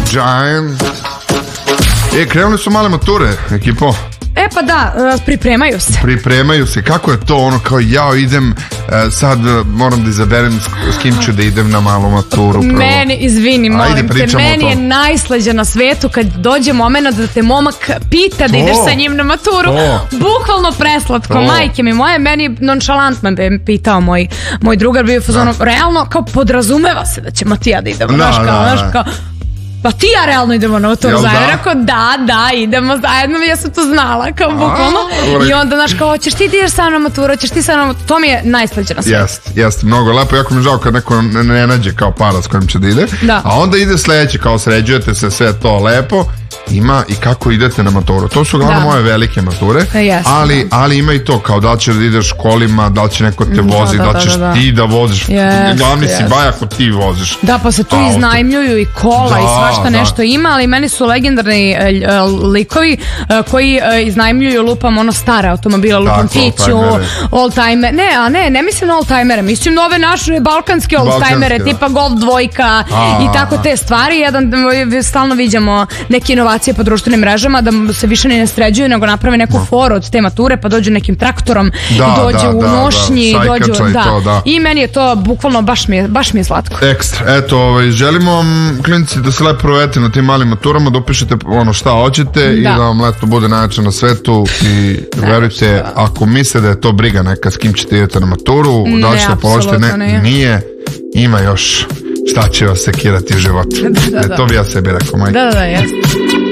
Giant. Krenuli su male mature, ekipo. Pa da, Pripremaju se. Kako je to ono kao ja idem sad moram da izaberem s kim ću da idem na malu maturu. Meni, izvini, molim te, meni je najslađe na svetu kad dođe moment da te momak pita da ideš sa njim na maturu. Bukvalno preslatko, majke mi moje. Meni nonšalantno me pitao moj drugar, bio fazon, realno kao podrazumeva se da će Matija da idemo. Znaš kao pa ti ja realno idemo na maturu zajedno. Rekao da, idemo zajedno. Ja sam to znala, kao bukvalno. I onda, znaš, kao, hoćeš ti da ideš sa mnom na maturu, hoćeš ti sa mnom. To mi je najslađe na svijetu. Jeste, mnogo lepo. Jako mi je žao kad neko ne nađe kao para s kojim će da ide. A onda ide sledeće, kao sređujete se, sve to lepo. Ima i kako idete na maturu. To su uglavnom moje velike mature, ali ima i to kao da li ćeš da ideš školima, da li će neko te vozi, da li ćeš ti da voziš. Glavni si baj ako ti voziš. Da, pa se tu iznajmljuju i kola i svašta nešto ima, ali meni su legendarni likovi koji iznajmljuju, lupam ono stare automobile, lupam Fiću, oldtimer. Ne mislim na oldtimere, mislim na ove naše balkanske oldtimere, tipa Golf 2 i tako te stvari. Stalno viđamo neke inovacije po društvenim mrežama da se više ne sređuju, nego naprave neku foru od te mature, pa dođu nekim traktorom i dođu u nošnji, i meni je to bukvalno baš mi je slatko. Ekstra. Eto, želimo vam, klinici, da se lepo provedete na tim malim maturama, da upišete ono šta hoćete i da vam leto bude najjače na svetu i verujte, ako misle da je to briga neka s kim ćete idete na maturu, da li ćete položiti, nije, ima još šta će vas sekirati život. To bi ja sebi rekao, majke. Da, jeste.